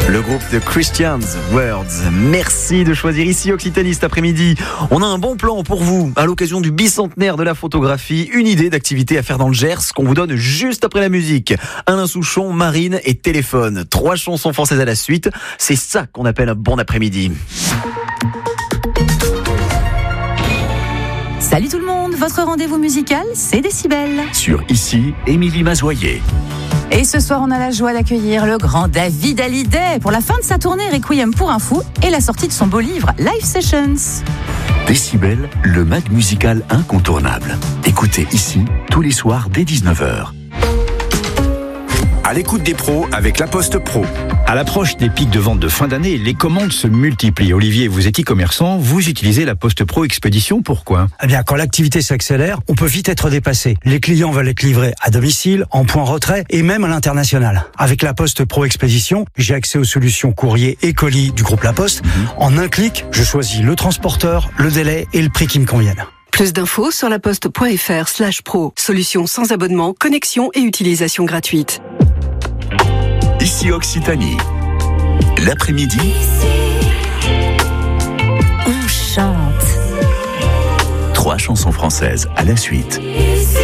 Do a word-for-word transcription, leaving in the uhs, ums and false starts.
Le groupe de Christian's Words. Merci de choisir ici Occitanie cet après-midi. On a un bon plan pour vous à l'occasion du bicentenaire de la photographie. Une idée d'activité à faire dans le Gers qu'on vous donne juste après la musique. Alain Souchon, Marine et Téléphone. Trois chansons françaises à la suite. C'est ça qu'on appelle un bon après-midi. Salut tout le monde, votre rendez-vous musical, c'est Décibel. Sur Ici, Émilie Mazoyer. Et ce soir, on a la joie d'accueillir le grand David Hallyday pour la fin de sa tournée Requiem pour un fou et la sortie de son beau livre Live Sessions. Décibel, le mag musical incontournable. Écoutez Ici, tous les soirs dès dix-neuf heures. À l'écoute des pros avec La Poste Pro. À l'approche des pics de vente de fin d'année, les commandes se multiplient. Olivier, vous êtes e-commerçant, vous utilisez La Poste Pro Expédition, pourquoi ? Eh bien, quand l'activité s'accélère, on peut vite être dépassé. Les clients veulent être livrés à domicile, en point retrait et même à l'international. Avec La Poste Pro Expédition, j'ai accès aux solutions courrier et colis du groupe La Poste. Mmh. En un clic, je choisis le transporteur, le délai et le prix qui me conviennent. Plus d'infos sur laposte.fr slash pro. Solution sans abonnement, connexion et utilisation gratuite. Ici Occitanie. L'après-midi, on chante. trois chansons françaises à la suite.